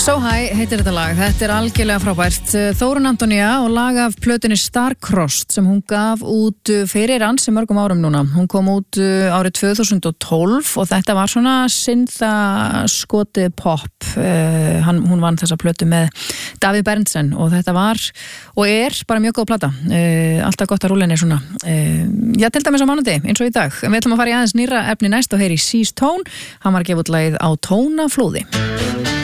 So High heitir þetta lag, þetta algjörlega frábært. Þórunn Antonía og lag af plötunni Star-Crossed sem hún gaf út fyrir ansi mörgum árum núna. Hún kom út árið 2012 og þetta var svona syndaskotið pop. Hún vann þessa plötu með Davíð Berntsen og þetta var og bara mjög góð plata. Alltaf gott að rúlla henni svona. Já, til dæmis á mánuði, eins og í dag. Við ætlum að fara í aðeins nýra efni næst og heyri Seas Tone. Hann var að gefa út lagið Á tónaflóði.